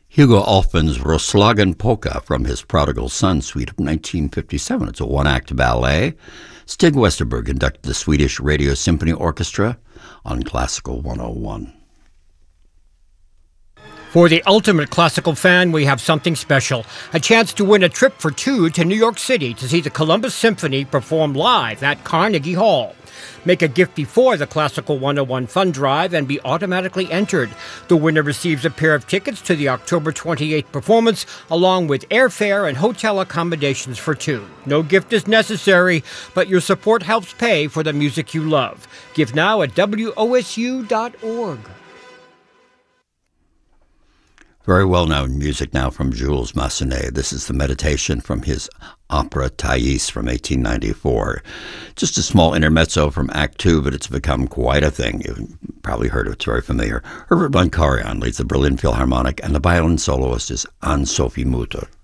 Hugo Alfven's Roslagen Polka from his Prodigal Son suite of 1957. It's a one-act ballet. Stig Westerberg conducted the Swedish Radio Symphony Orchestra on Classical 101. For the ultimate classical fan, we have something special. A chance to win a trip for two to New York City to see the Columbus Symphony perform live at Carnegie Hall. Make a gift before the Classical 101 Fund Drive and be automatically entered. The winner receives a pair of tickets to the October 28th performance, along with airfare and hotel accommodations for two. No gift is necessary, but your support helps pay for the music you love. Give now at wosu.org. Very well-known music now from Jules Massenet. This is the meditation from his opera Thais from 1894. Just a small intermezzo from Act 2, but it's become quite a thing. You've probably heard it. It's very familiar. Herbert von Karajan leads the Berlin Philharmonic, and the violin soloist is Anne-Sophie Mutter.